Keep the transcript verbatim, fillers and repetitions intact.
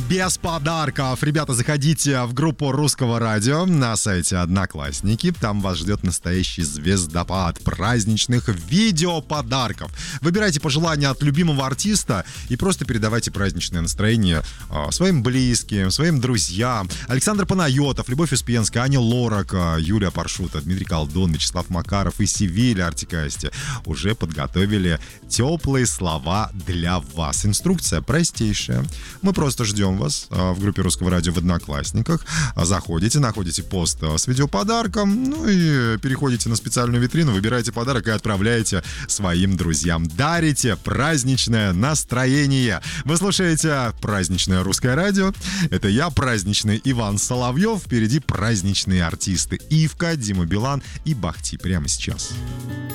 без подарков. Ребята, заходите в группу Русского радио на сайте Одноклассники. Там вас ждет настоящий звездопад праздничных видеоподарков. Выбирайте пожелания от любимого артиста и просто передавайте праздничное настроение э, своим близким, своим друзьям. Александр Панайотов, Любовь Успенская, Аня Лорак, Юлия Паршута, Дмитрий Колдун, Вячеслав Макаров и Севиля Артикасти уже подготовили теплые слова для вас. Инструкция простейшая. Мы просто ждем вас в группе Русского радио в Одноклассниках. Заходите, находите пост с видеоподарком, ну и переходите на специальную витрину, выбираете подарок и отправляете своим друзьям. Дарите праздничное настроение. Вы слушаете праздничное Русское радио. Это я, праздничный Иван Соловьев. Впереди праздничные артисты Ивка, Дима Билан и Бахти прямо сейчас.